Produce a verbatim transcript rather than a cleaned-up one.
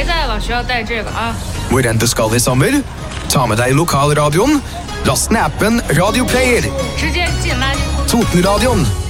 谁在了需要带这个啊。 Hvor enn du skal i sommer, ta med deg lokalradioen, last ned appen Radio Player. 直接进垃圾桶。 Totenradioen